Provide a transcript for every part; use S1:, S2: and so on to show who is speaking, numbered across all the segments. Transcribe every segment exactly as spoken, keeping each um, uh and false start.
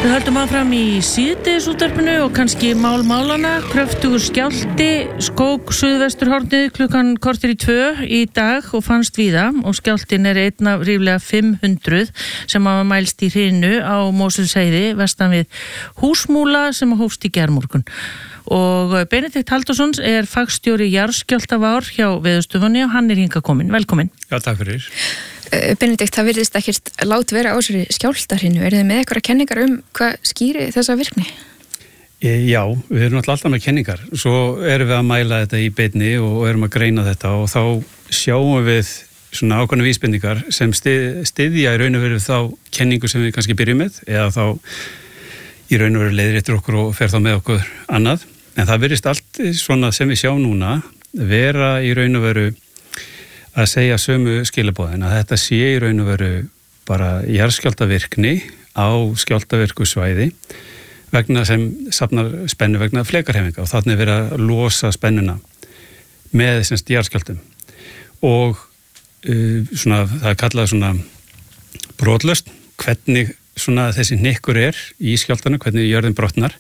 S1: Við höldum áfram í síðdegisútvarpinu og kannski mál málana. Kröftugur skjálfti skók suðvesturhornið klukkan korter í tvö í dag og fannst víða og skjálftin er einn af ríflega fimm hundruð sem hafa mælst í hrinu á Mosfellsheiði vestan við Húsmúla sem hófst í gærmorgun. Og Benedikt Halldórsson er fagstjóri jarðskjálftavár hjá Veðurstofunni og hann er hingað kominn. Velkominn.
S2: Já, takk fyrir.
S3: Benedikt, það virðist ekkert lát vera á þessari skjálftahrinu. Er þið með eitthvað kenningar um hvað skýri þessa virkni?
S2: E, já, við erum alltaf með kenningar. Svo erum við að mæla þetta í beinni og erum að greina þetta og þá sjáum við svona ákveðnar vísbendingar sem stið, stiðja í raun og veru þá kenningu sem við kannski byrjum með eða þá í raun og veru leiðir eftir okkur og fer þá með okkur annað. En það virðist allt svona sem við sjáum núna vera í raun og veru að segja sömu skilaboðin að þetta sé í raun og veru bara jarðskjálftavirkni á skjálftavirku svæði vegna sem safnar spennu vegna flekarhefinga og þannig verið að losa spennuna með semst jarðskjálftum og uh, svona það er kallað svona brotlaust hvernig svona þessi hnykkur er í skjálftanu, hvernig jörðin brotnar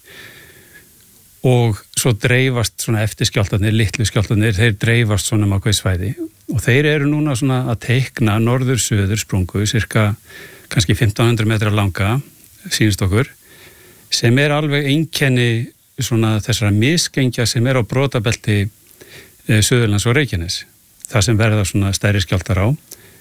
S2: og svo dreifast svona eftir skjálftarnir, litlu skjálftarnir, þeir dreifast svona á ákveðið svæði og þeir eru núna svona að teikna norður-suður sprungu, cirka kannski fimmtán hundruð metra langa, sýnist okkur, sem er alveg einkenni svona þessara misgengja sem er á brotabelti e, Suðurlands og Reykjanes, það sem verða svona stærri skjálftar á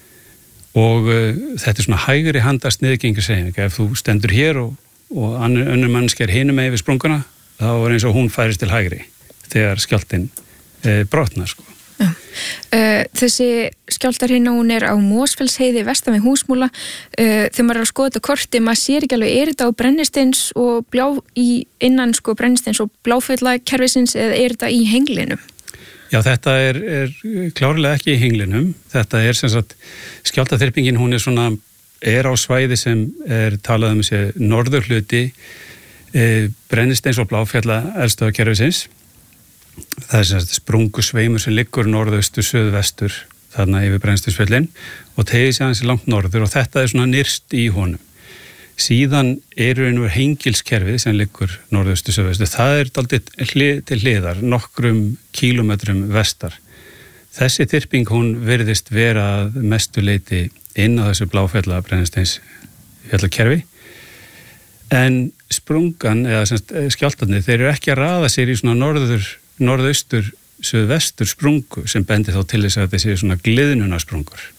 S2: og e, þetta er svona hægri handa sniðgengishreyfing, ef þú stendur hér og, og önnur mannski er hinum með yfir sprunguna þá er eins og hún færist til hægri þegar skjálftinn e, brotnar sko.
S3: Já. Uh, þessi skjálftarhrina hún er á Mosfellsheiði vestan við Húsmúla. Uh, þegar maður er að skoða þetta korti, maður sér ekki alveg er þetta á brennisteins og bljá í innan sko brennisteins og bláfellakerfisins eða er þetta í henglinum?
S2: Já, þetta er, er klárlega ekki í henglinum. Þetta er sem sagt skjálftaþyrpingin, hún er svona er á svæði sem er talað um þessi norðurhluti E, brennisteins og bláfjalla eldstöðakerfisins. Það er sem sprungusveimur sem liggur norðaustur, suðvestur þarna yfir brennisteinsfjöllin og tegir sig aðeins langt norður og þetta er svona nyrst í honum. Síðan eru einhver hengilskerfið sem liggur norðaustur, suðvestur. Það er dálítið hlið til hliðar, nokkrum kílómetrum vestar. Þessi þyrping hún virðist vera að mestu leyti inn á þessu bláfjalla brennisteinsfjallakerfi. En sprungan eða skjálftarnir, þeir eru ekki að raða sér í svona norður, norðaustur, suðvestur sprungu sem bendir þá til þess að þetta séu svona gliðnunasprungur.